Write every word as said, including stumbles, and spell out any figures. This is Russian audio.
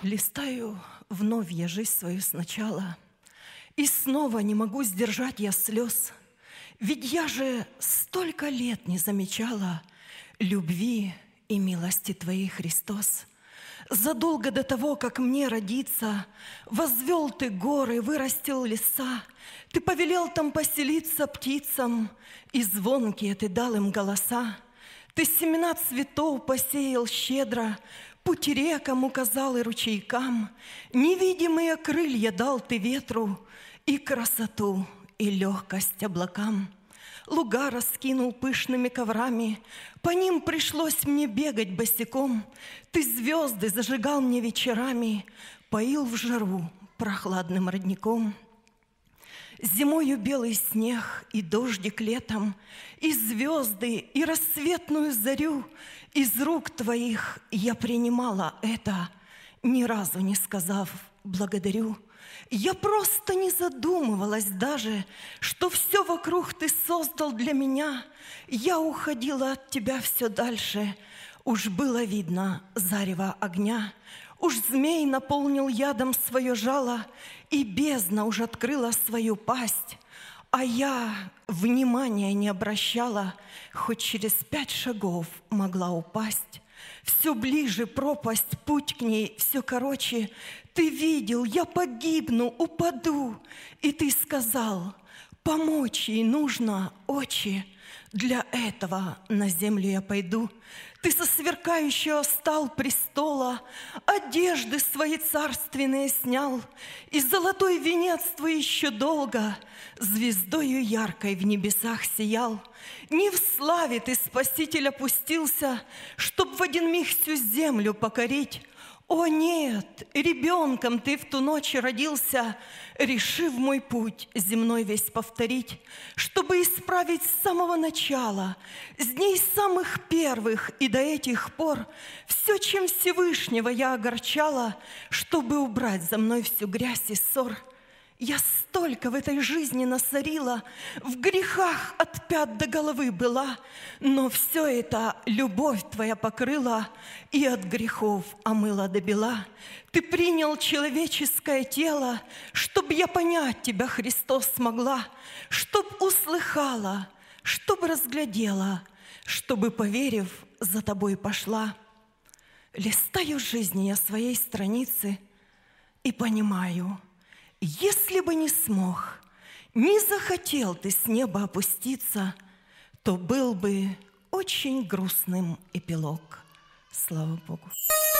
Листаю вновь я жизнь свою сначала, и снова не могу сдержать я слез. Ведь я же столько лет не замечала любви и милости Твоей, Христос. Задолго до того, как мне родиться, возвел Ты горы, вырастил леса, Ты повелел там поселиться птицам, и звонкие Ты дал им голоса. Ты семена цветов посеял щедро, путь рекам указал и ручейкам, невидимые крылья дал Ты ветру, и красоту, и легкость облакам. Луга раскинул пышными коврами, по ним пришлось мне бегать босиком. Ты звезды зажигал мне вечерами, поил в жару прохладным родником. Зимою белый снег и дождик летом, и звезды, и рассветную зарю из рук Твоих я принимала это, ни разу не сказав «благодарю». Я просто не задумывалась даже, что все вокруг Ты создал для меня. Я уходила от Тебя все дальше, уж было видно зарево огня. Уж змей наполнил ядом свое жало, и бездна уж открыла свою пасть. А я внимания не обращала, хоть через пять шагов могла упасть. Все ближе пропасть, путь к ней все короче. Ты видел, я погибну, упаду. И Ты сказал, помочь ей нужно, Отче. Для этого на землю я пойду. Ты со сверкающего стал престола, одежды свои царственные снял, и золотой венец твой еще долго звездою яркой в небесах сиял. Не в славе Ты, Спаситель, опустился, чтоб в один миг всю землю покорить. О нет, ребенком Ты в ту ночь родился, решив мой путь земной весь повторить, чтобы исправить с самого начала, с дней самых первых и до этих пор все, чем Всевышнего я огорчала, чтобы убрать за мной всю грязь и ссор. Я столько в этой жизни насорила, в грехах от пят до головы была, но все это любовь Твоя покрыла и от грехов омыла до бела. Ты принял человеческое тело, чтоб я понять Тебя, Христос, смогла, чтоб услыхала, чтоб разглядела, чтобы, поверив, за Тобой пошла. Листаю жизни я своей страницы и понимаю, если бы не смог, не захотел Ты с неба опуститься, то был бы очень грустным эпилог. Слава Богу.